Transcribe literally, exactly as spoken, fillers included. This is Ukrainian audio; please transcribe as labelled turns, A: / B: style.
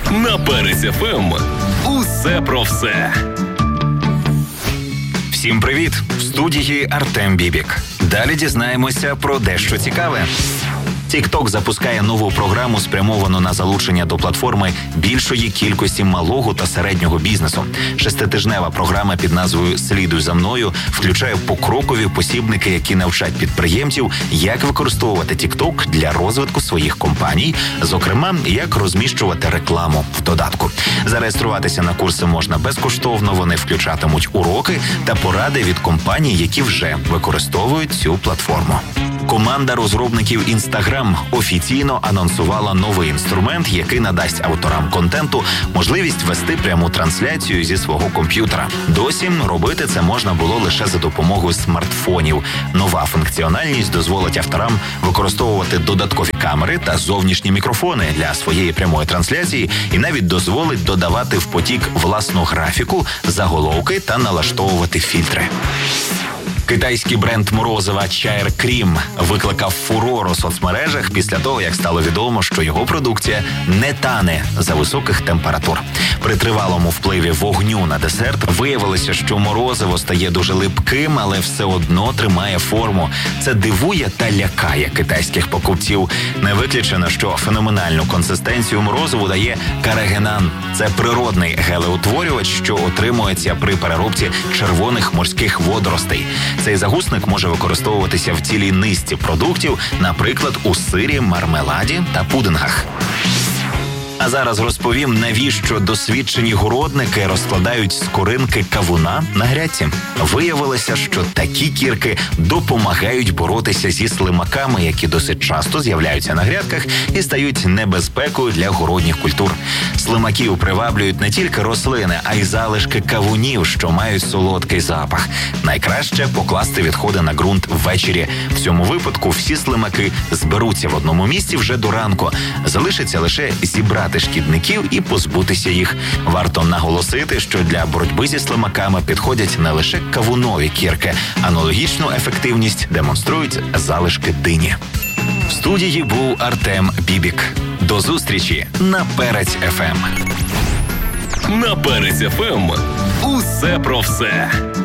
A: На Перець еф ем усе про все.
B: Всім привіт! В студії Артем Бібік. Далі дізнаємося про дещо цікаве. TikTok запускає нову програму, спрямовану на залучення до платформи більшої кількості малого та середнього бізнесу. Шеститижнева програма під назвою «Слідуй за мною» включає покрокові посібники, які навчать підприємців, як використовувати TikTok для розвитку своїх компаній, зокрема, як розміщувати рекламу в додатку. Зареєструватися на курси можна безкоштовно, вони включатимуть уроки та поради від компаній, які вже використовують цю платформу. Команда розробників Instagram офіційно анонсувала новий інструмент, який надасть авторам контенту можливість вести пряму трансляцію зі свого комп'ютера. Досі робити це можна було лише за допомогою смартфонів. Нова функціональність дозволить авторам використовувати додаткові камери та зовнішні мікрофони для своєї прямої трансляції і навіть дозволить додавати в потік власну графіку, заголовки та налаштовувати фільтри. Китайський бренд морозива Чайр Крім викликав фурор у соцмережах після того, як стало відомо, що його продукція не тане за високих температур. При тривалому впливі вогню на десерт виявилося, що морозиво стає дуже липким, але все одно тримає форму. Це дивує та лякає китайських покупців. Не виключено, що феноменальну консистенцію морозиву дає карагенан. Це природний гелеутворювач, що отримується при переробці червоних морських водоростей. Цей загусник може використовуватися в цілій низці продуктів, наприклад, у сирі, мармеладі та пудингах. А зараз розповім, навіщо досвідчені городники розкладають скоринки кавуна на грядці. Виявилося, що такі кірки допомагають боротися зі слимаками, які досить часто з'являються на грядках і стають небезпекою для городніх культур. Слимаків приваблюють не тільки рослини, а й залишки кавунів, що мають солодкий запах. Найкраще покласти відходи на ґрунт ввечері. В цьому випадку всі слимаки зберуться в одному місці вже до ранку. Залишиться лише зібрати шкідників і позбутися їх. Варто наголосити, що для боротьби зі слимаками підходять не лише кавунові кірки. Аналогічну ефективність демонструють залишки дині. В студії був Артем Бібік. До зустрічі на Перець еф ем.
A: На Перець еф ем усе про все.